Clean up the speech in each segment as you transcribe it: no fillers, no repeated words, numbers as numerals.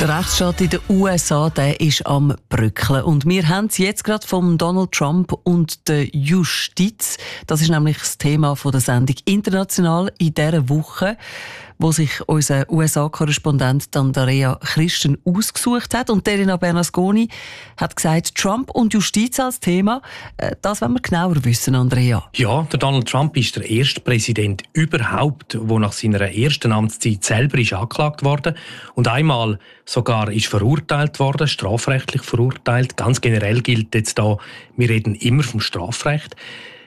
Der Rechtsstaat in den USA, der ist am Bröckeln. Und wir haben es jetzt gerade von Donald Trump und der Justiz. Das ist nämlich das Thema der Sendung «International» in dieser Woche, wo sich unser USA-Korrespondent Andrea Christen ausgesucht hat. Und Elena Bernasconi hat gesagt, Trump und Justiz als Thema. Das wollen wir genauer wissen, Andrea. Ja, der Donald Trump ist der erste Präsident überhaupt, der nach seiner ersten Amtszeit selber ist angeklagt worden und einmal sogar ist verurteilt worden, strafrechtlich verurteilt. Ganz generell gilt jetzt da, wir reden immer vom Strafrecht.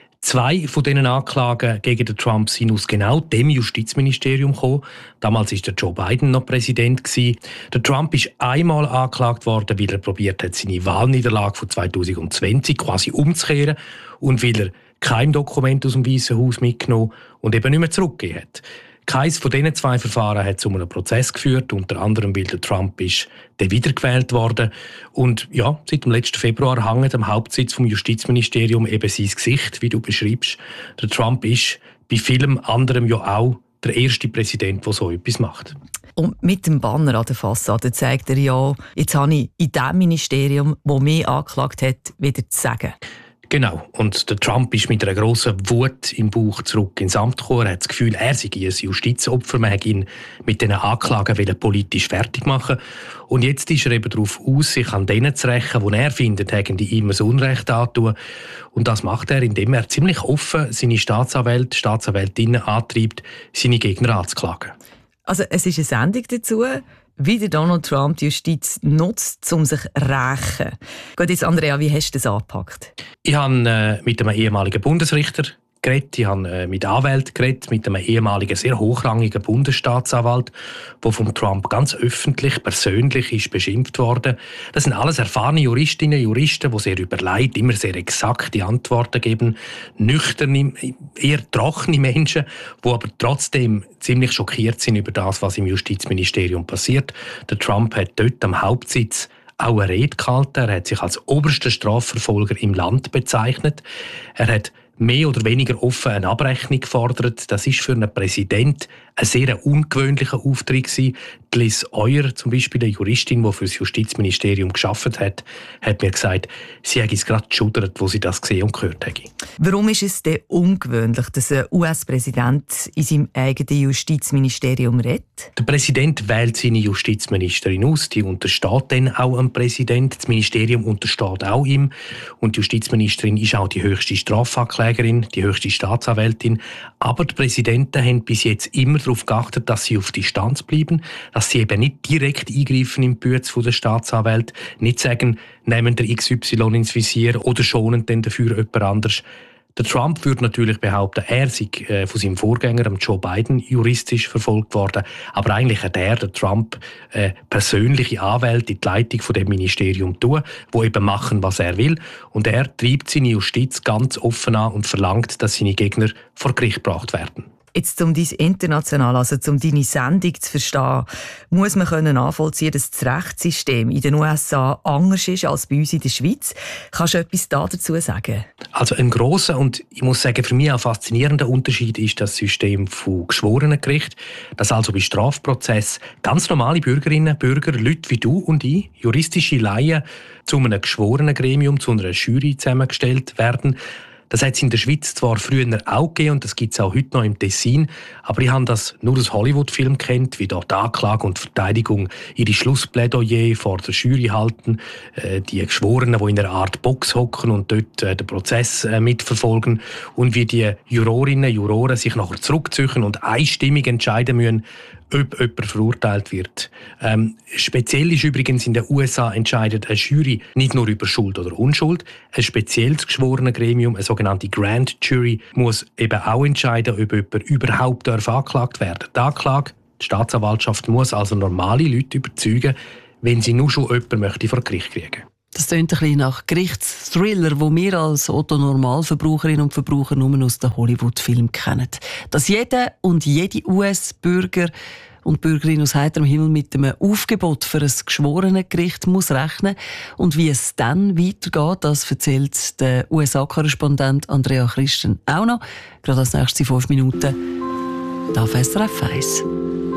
2 von diesen Anklagen gegen den Trump sind aus genau dem Justizministerium gekommen. Damals war der Joe Biden noch Präsident gewesen. Der Trump ist einmal angeklagt worden, weil er probiert hat, seine Wahlniederlage von 2020 quasi umzukehren und weil er kein Dokument aus dem Weißen Haus mitgenommen und eben nicht mehr zurückgegeben hat. Keines von diesen 2 Verfahren hat zu einem Prozess geführt, unter anderem weil der Trump ist dann wiedergewählt worden. Und ja, seit dem letzten Februar hängt am Hauptsitz vom Justizministerium eben sein Gesicht, wie du beschreibst. Der Trump ist bei vielem anderem ja auch der erste Präsident, der so etwas macht. Und mit dem Banner an der Fassade zeigt er ja, jetzt habe ich in dem Ministerium, das mich angeklagt hat, wieder zu sagen. Genau. Und der Trump ist mit einer grossen Wut im Bauch zurück ins Amt gekommen. Er hat das Gefühl, er sei ein Justizopfer. Man wollte ihn mit diesen Anklagen politisch fertig machen. Und jetzt ist er eben darauf aus, sich an denen zu rächen, die er findet, haben die ihm das Unrecht antun. Und das macht er, indem er ziemlich offen seine Staatsanwältinnen antreibt, seine Gegner anzuklagen. Also es ist eine Sendung dazu, wie der Donald Trump die Justiz nutzt, um sich zu rächen. Gut, jetzt Andrea, wie hast du das angepackt? Ich habe mit einem ehemaligen Bundesrichter geredet, ich habe mit Anwälten geredet, mit einem ehemaligen, sehr hochrangigen Bundesstaatsanwalt, der vom Trump ganz öffentlich, persönlich ist beschimpft worden. Das sind alles erfahrene Juristinnen und Juristen, die sehr überlegt, immer sehr exakte Antworten geben, nüchterne, eher trockene Menschen, die aber trotzdem ziemlich schockiert sind über das, was im Justizministerium passiert. Der Trump hat dort am Hauptsitz auch eine Rede gehalten. Er hat sich als oberster Strafverfolger im Land bezeichnet. Er hat mehr oder weniger offen eine Abrechnung gefordert. Das ist für einen Präsident ein sehr ungewöhnlicher Auftritt gewesen. Liz Euer, zum Beispiel eine Juristin, die für das Justizministerium gearbeitet hat, hat mir gesagt, sie hätte es gerade geschudert, wo sie das gesehen und gehört hätte. Warum ist es denn ungewöhnlich, dass ein US-Präsident in seinem eigenen Justizministerium redet? Der Präsident wählt seine Justizministerin aus. Die untersteht dann auch dem Präsident. Das Ministerium untersteht auch ihm. Und die Justizministerin ist auch die höchste Strafanklägerin, die höchste Staatsanwältin. Aber die Präsidenten haben bis jetzt immer darauf geachtet, dass sie auf Distanz bleiben, dass sie eben nicht direkt eingreifen im Bütz der Staatsanwälte, nicht sagen, nehmen der XY ins Visier oder schonen dann dafür jemand anders. Der Trump würde natürlich behaupten, er sei von seinem Vorgänger, Joe Biden, juristisch verfolgt worden. Aber eigentlich hat der Trump persönliche Anwälte in die Leitung von dem Ministerium tun, die eben machen, was er will. Und er treibt seine Justiz ganz offen an und verlangt, dass seine Gegner vor Gericht gebracht werden. Jetzt, um dein International, also um deine Sendung zu verstehen, muss man nachvollziehen, dass das Rechtssystem in den USA anders ist als bei uns in der Schweiz. Kannst du etwas dazu sagen? Also ein grosser und ich muss sagen, für mich auch faszinierender Unterschied ist das System von Geschworenengericht, dass also bei Strafprozess ganz normale Bürgerinnen und Bürger, Leute wie du und ich, juristische Laien, zu einem Geschworenengremium, zu einer Jury zusammengestellt werden. Das hat es in der Schweiz zwar früher auch gegeben und das gibt es auch heute noch im Tessin, aber ich habe das nur aus Hollywood-Filmen kennt, wie dort Anklage und Verteidigung ihre Schlussplädoyer vor der Jury halten, die Geschworenen, die in einer Art Box hocken und dort den Prozess mitverfolgen und wie die Jurorinnen und Juroren sich nachher zurückziehen und einstimmig entscheiden müssen, ob jemand verurteilt wird. Speziell ist übrigens in den USA entscheidet eine Jury nicht nur über Schuld oder Unschuld. Ein spezielles geschworenes Gremium, eine sogenannte Grand Jury, muss eben auch entscheiden, ob jemand überhaupt angeklagt werden darf. Die Anklage, die Staatsanwaltschaft muss also normale Leute überzeugen, wenn sie nur schon jemanden vor Gericht kriegen. Das klingt ein bisschen nach Gerichtsthriller, wo wir als Otto-Normalverbraucherinnen und Verbraucher nur aus den Hollywood-Filmen kennen. Dass jeder und jede US-Bürger und Bürgerin aus heiterem Himmel mit einem Aufgebot für ein Geschworenengericht muss rechnen. Und wie es dann weitergeht, das erzählt der USA-Korrespondent Andrea Christen auch noch. Gerade als nächstes in 5 Minuten. Da auf SRF 1.